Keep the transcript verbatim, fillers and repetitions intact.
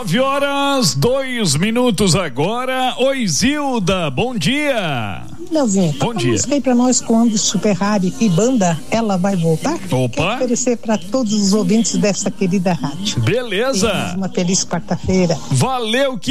Nove horas, dois minutos agora. Oi, Zilda, bom dia. Leozinho, bom dia. Música aí pra nós quando Super Rádio e banda, ela vai voltar? Opa. Quero oferecer para todos os ouvintes dessa querida rádio. Beleza. Tenhamos uma feliz quarta-feira. Valeu, que